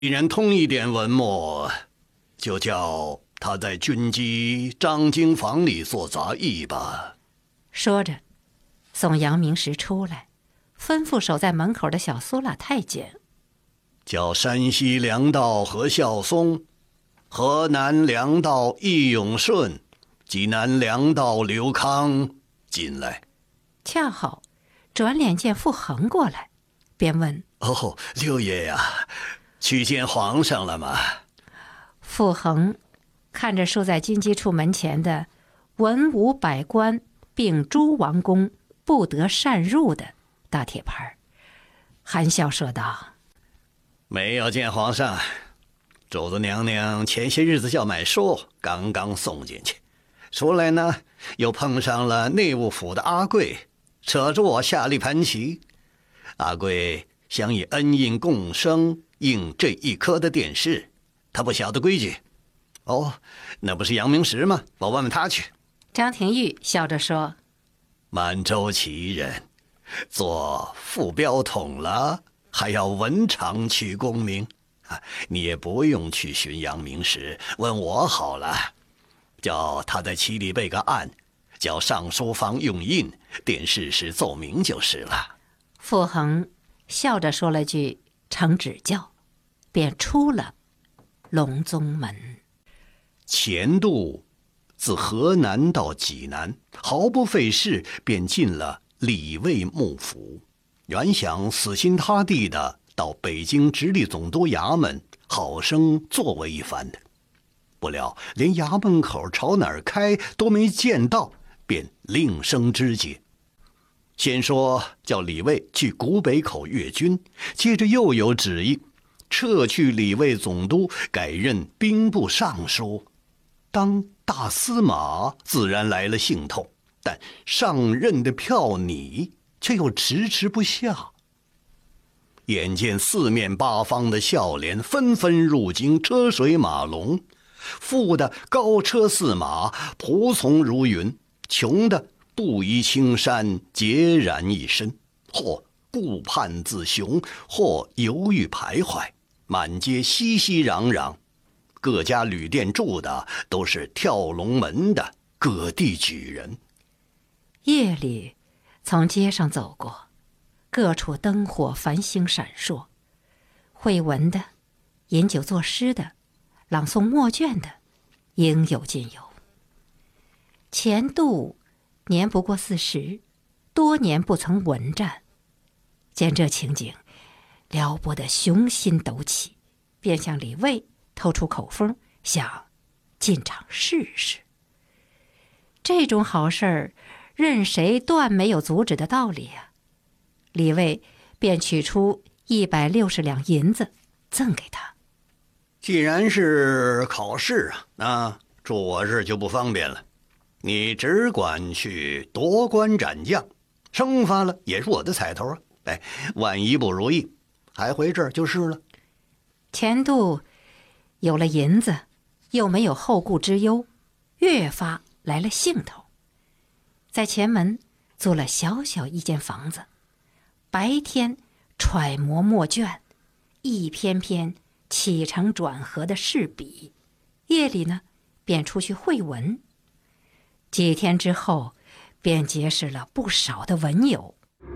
既然通一点文墨，就叫他在军机张经房里做杂役吧。 说着，送杨明时出来，吩咐守在门口的小苏拉太监， 叫山西粮道何孝松、河南粮道易永顺、济南粮道刘康进来。 恰好转脸见傅恒过来，便问： 哦，六爷呀，去见皇上了吗？ 傅恒看着竖在军机处门前的文武百官并诸王公不得擅入的大铁牌，含笑说道： 没有见皇上，主子娘娘前些日子叫买书，刚刚送进去，出来呢又碰上了内务府的阿贵，扯着我下了一盘棋。阿贵想以恩印共生印这一颗的殿试，他不晓得规矩。哦，那不是杨明时吗？我问问他去。 张廷玉笑着说： 满洲旗人，做副标统了，还要文场取功名你也不用去寻杨明时，问我好了，叫他在旗里备个案，叫上书房用印，殿试时奏明就是了。 傅恒笑着说了句承指教，便出了隆宗门。 前渡自河南到济南，毫不费事便进了李卫幕府，原想死心塌地的到北京直隶总督衙门好生作为一番的，不料连衙门口朝哪儿开都没见到，便另生枝节。先说叫李卫去古北口阅军，接着又有旨意撤去李卫总督，改任兵部尚书。当大司马自然来了兴头，但上任的票拟却又迟迟不下。眼见四面八方的孝廉纷纷入京，车水马龙，富的高车驷马，仆从如云，穷的布衣青衫，孑然一身，或顾盼自雄，或犹豫徘徊，满街熙熙攘攘。各家旅店住的都是跳龙门的各地举人。 夜里从街上走过，各处灯火繁星闪烁，会文的、饮酒作诗的、朗诵墨卷的，应有尽有。钱度年不过40，多年不曾闻战，见这情景，撩拨得雄心陡起，便向李卫透出口风，想进场试试。这种好事儿，任谁断没有阻止的道理啊！李卫便取出160两银子赠给他。 既然是考试那住我这儿就不方便了，你只管去夺官斩将，升发了也是我的彩头万一不如意，还回这儿就是了。 钱度有了银子，又没有后顾之忧，越发来了兴头。在前门租了小小一间房子，白天揣摩墨卷，一篇篇起承转合的试笔，夜里呢便出去会文。几天之后，便结识了不少的文友。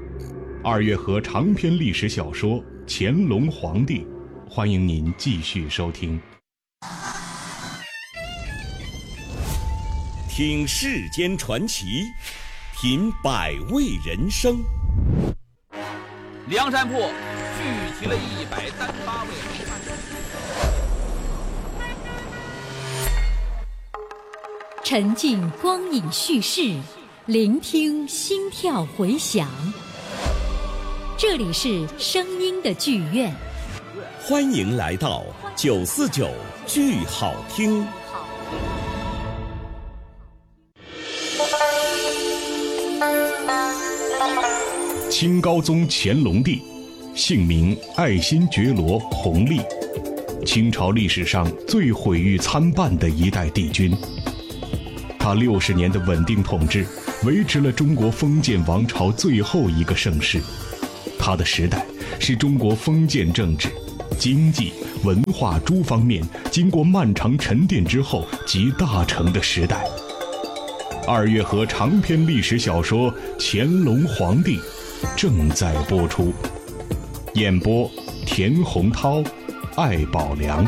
2月河长篇历史小说《乾隆皇帝》，欢迎您继续收听。 听世间传奇，品百味人生。 梁山泊聚集了138位好汉。 沉浸光影叙事，聆听心跳回响。这里是声音的剧院， 欢迎来到949剧好听。 清高宗乾隆帝，姓名爱新觉罗·弘历，清朝历史上最毁誉参半的一代帝君。他60年的稳定统治，维持了中国封建王朝最后一个盛世。他的时代是中国封建政治、 经济、文化诸方面经过漫长沉淀之后集大成的时代。二月河长篇历史小说《乾隆皇帝》正在播出，演播田洪涛、艾宝良。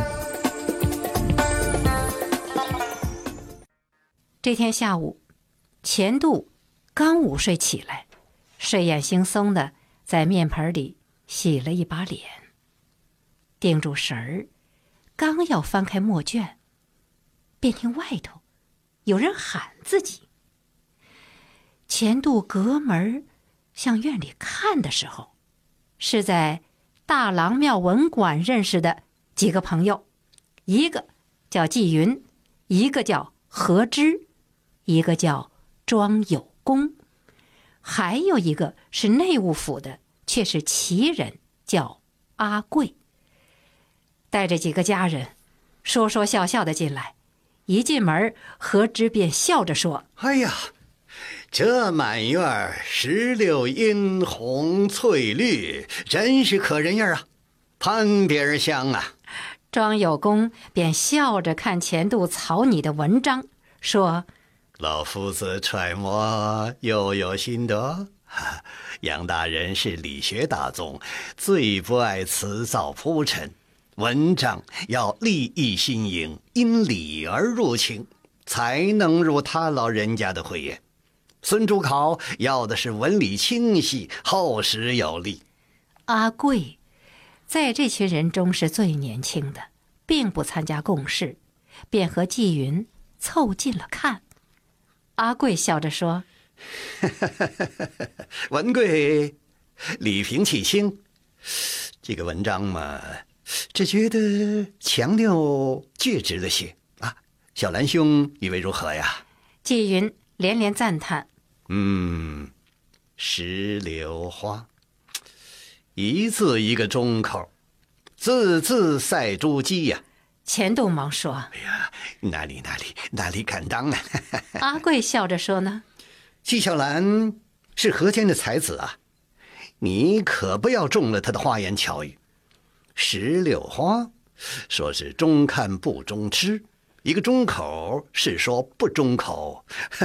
这天下午，钱度刚午睡起来，睡眼惺忪的在面盆里洗了一把脸，定住神儿，刚要翻开墨卷，便听外头有人喊自己。钱度隔门向院里看的时候，是在大郎庙文馆认识的几个朋友，一个叫纪云，一个叫何之，一个叫庄有功，还有一个是内务府的，却是奇人，叫阿贵。带着几个家人说说笑笑的进来，一进门，何之便笑着说： 哎呀，这满院石榴殷红翠绿，真是可人样啊，攀别人香啊。 庄有功便笑着看钱度草拟的文章，说： 老夫子揣摩又有心得。杨大人是理学大宗，最不爱辞藻铺陈，文章要立意新颖，因理而入情，才能入他老人家的慧眼。孙主考要的是文理清晰，厚实有力。 阿贵在这群人中是最年轻的，并不参加共事，便和纪云凑近了看。阿贵笑着说： 文贵理平气轻，这个文章嘛，只觉得强调介质了些啊。小兰兄以为如何呀？ 纪云连连赞叹： 石榴花，一字一个中口，字字赛珠玑呀。 钱度忙说： 哎呀，哪里敢当啊。 阿贵笑着说呢： 纪晓岚是河间的才子啊，你可不要中了他的花言巧语。石榴花说是中看不中吃，一个中口是说不中口，